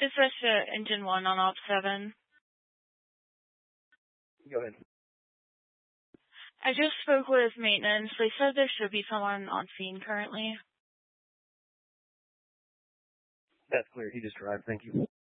This is Engine 1 on Op 7. Go ahead. I just spoke with maintenance. They said there should be someone on scene currently. That's clear. He just arrived. Thank you.